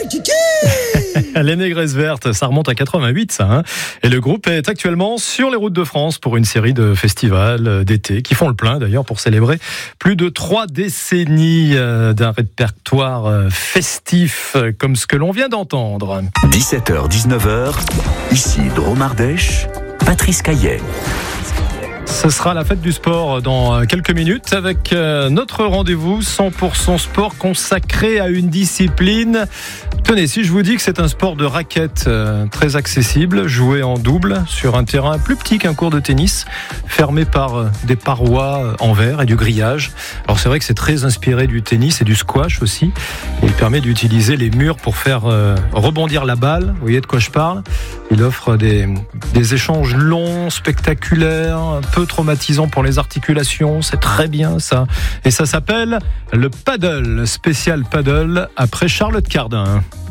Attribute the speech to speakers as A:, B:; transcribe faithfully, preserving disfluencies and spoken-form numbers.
A: Les Négresses Vertes, ça remonte à quatre-vingt-huit, ça. Hein. Et le groupe est actuellement sur les routes de France pour une série de festivals d'été qui font le plein d'ailleurs pour célébrer plus de trois décennies d'un répertoire festif comme ce que l'on vient d'entendre.
B: dix-sept heures dix-neuf heures, ici Dromardèche, Patrice Caillet.
A: Ce sera la fête du sport dans quelques minutes avec notre rendez-vous cent pour cent sport consacré à une discipline. Tenez, si je vous dis que c'est un sport de raquette très accessible, joué en double sur un terrain plus petit qu'un court de tennis, fermé par des parois en verre et du grillage. Alors c'est vrai que c'est très inspiré du tennis et du squash aussi. Il permet d'utiliser les murs pour faire rebondir la balle. Vous voyez de quoi je parle ? Il offre des, des échanges longs, spectaculaires, peu traumatisants pour les articulations. C'est très bien ça. Et ça s'appelle le paddle, spécial paddle, après Charlotte Cardin.